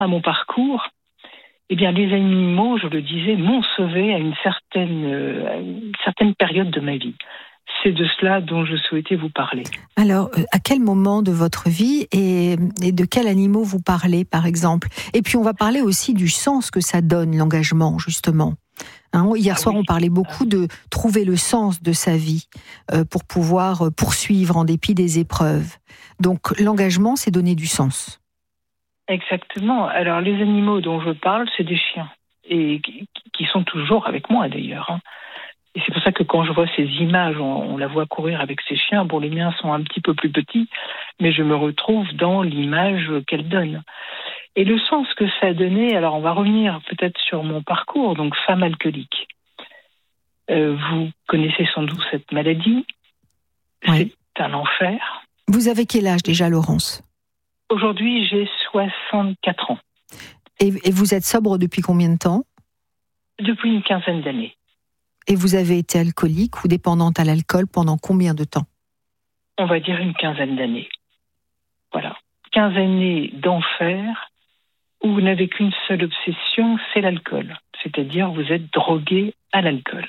à mon parcours, eh bien, les animaux, je le disais, m'ont sauvé à une certaine période de ma vie. C'est de cela dont je souhaitais vous parler. Alors, à quel moment de votre vie et de quels animaux vous parlez, par exemple ? Et puis, on va parler aussi du sens que ça donne, l'engagement, justement. Hier soir, on parlait beaucoup de trouver le sens de sa vie pour pouvoir poursuivre en dépit des épreuves. Donc, l'engagement, c'est donner du sens. Exactement. Alors, les animaux dont je parle, c'est des chiens. Et qui sont toujours avec moi, d'ailleurs. Et c'est pour ça que quand je vois ces images, on la voit courir avec ses chiens. Bon, les miens sont un petit peu plus petits, mais je me retrouve dans l'image qu'elle donne. Et le sens que ça a donné, alors on va revenir peut-être sur mon parcours, donc femme alcoolique. Vous connaissez sans doute cette maladie. Oui. C'est un enfer. Vous avez quel âge déjà, Laurence ? Aujourd'hui, j'ai 64 ans. Et vous êtes sobre depuis combien de temps ? Depuis une quinzaine d'années. Et vous avez été alcoolique ou dépendante à l'alcool pendant combien de temps ? On va dire une quinzaine d'années. Voilà. 15 années d'enfer où vous n'avez qu'une seule obsession, c'est l'alcool. C'est-à-dire vous êtes drogué à l'alcool.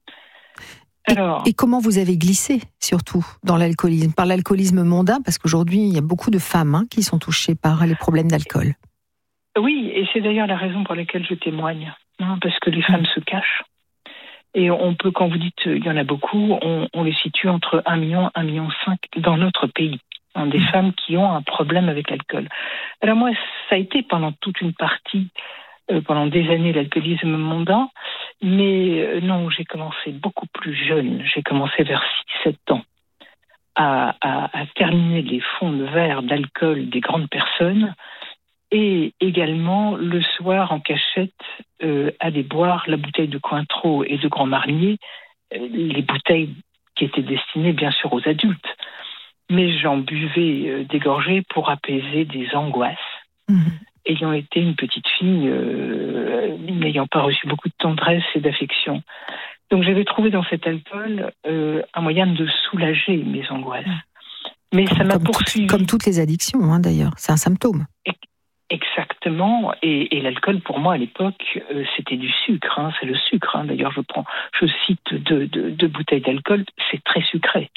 Et comment vous avez glissé, surtout, dans l'alcoolisme ? Par l'alcoolisme mondain, parce qu'aujourd'hui, il y a beaucoup de femmes qui sont touchées par les problèmes d'alcool. Oui, et c'est d'ailleurs la raison pour laquelle je témoigne. Parce que les femmes se cachent. Et on peut, quand vous dites il y en a beaucoup, on les situe entre 1 million, 1,5 million dans notre pays. Des femmes qui ont un problème avec l'alcool. Alors moi, ça a été pendant toute une partie, pendant des années, l'alcoolisme mondain. Mais non, j'ai commencé beaucoup plus jeune. J'ai commencé vers 6-7 ans à terminer les fonds de verre d'alcool des grandes personnes. Et également, le soir, en cachette, aller boire la bouteille de Cointreau et de Grand Marnier, les bouteilles qui étaient destinées, bien sûr, aux adultes. Mais j'en buvais des gorgées pour apaiser des angoisses. Ayant été une petite fille, n'ayant pas reçu beaucoup de tendresse et d'affection. Donc j'avais trouvé dans cet alcool un moyen de soulager mes angoisses. Mais ça m'a poursuivi. Comme toutes les addictions, d'ailleurs, c'est un symptôme. Exactement, et l'alcool pour moi à l'époque c'était du sucre, c'est le sucre. D'ailleurs je cite deux bouteilles d'alcool, c'est très sucré.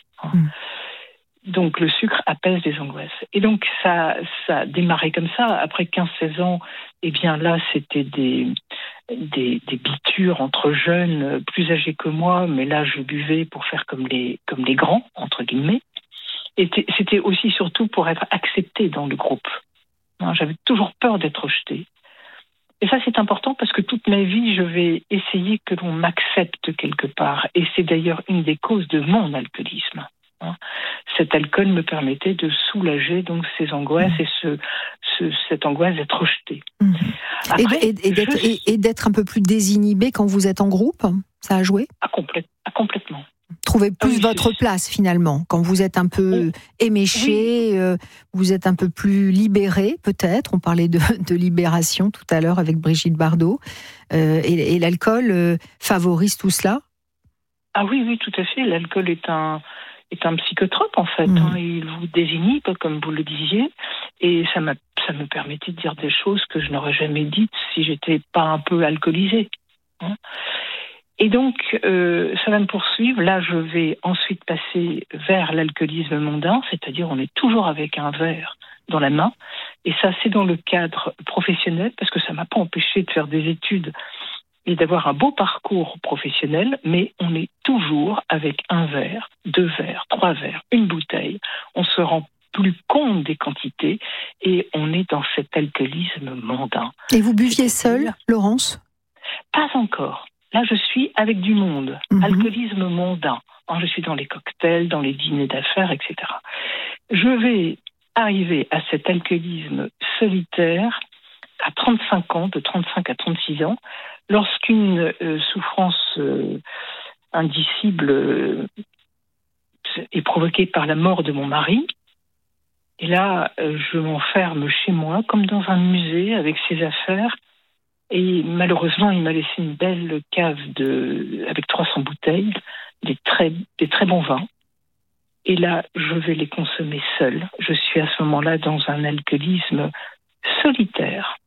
Donc le sucre apaise les angoisses. Et donc ça a démarré comme ça. Après 15-16 ans, eh bien là c'était des bitures entre jeunes plus âgés que moi, mais là je buvais pour faire comme les grands entre guillemets. Et c'était aussi surtout pour être acceptée dans le groupe. J'avais toujours peur d'être rejetée. Et ça, c'est important parce que toute ma vie, je vais essayer que l'on m'accepte quelque part. Et c'est d'ailleurs une des causes de mon alcoolisme. Cet alcool me permettait de soulager donc ces angoisses et cette angoisse d'être rejetée. Après, et d'être un peu plus désinhibé quand vous êtes en groupe, ça a joué ? Complètement. Trouver plus votre place finalement, quand vous êtes un peu éméché, vous êtes un peu plus libéré peut-être, on parlait de libération tout à l'heure avec Brigitte Bardot, et l'alcool favorise tout cela ? Ah oui, tout à fait, l'alcool est un psychotrope en fait, il vous désinhibe comme vous le disiez, et ça me permettait de dire des choses que je n'aurais jamais dites si j'étais pas un peu alcoolisée. Et donc, ça va me poursuivre. Là, je vais ensuite passer vers l'alcoolisme mondain, c'est-à-dire on est toujours avec un verre dans la main. Et ça, c'est dans le cadre professionnel, parce que ça ne m'a pas empêché de faire des études et d'avoir un beau parcours professionnel, mais on est toujours avec un verre, 2 verres, 3 verres, une bouteille. On se rend plus compte des quantités et on est dans cet alcoolisme mondain. Et vous buviez seule, Laurence ? Pas encore. Là, je suis avec du monde, alcoolisme mondain. Je suis dans les cocktails, dans les dîners d'affaires, etc. Je vais arriver à cet alcoolisme solitaire à 35 ans, de 35 à 36 ans, lorsqu'une souffrance indicible est provoquée par la mort de mon mari. Et là, je m'enferme chez moi, comme dans un musée, avec ses affaires. Et malheureusement, il m'a laissé une belle cave avec 300 bouteilles, des très bons vins. Et là, je vais les consommer seule. Je suis à ce moment-là dans un alcoolisme solitaire.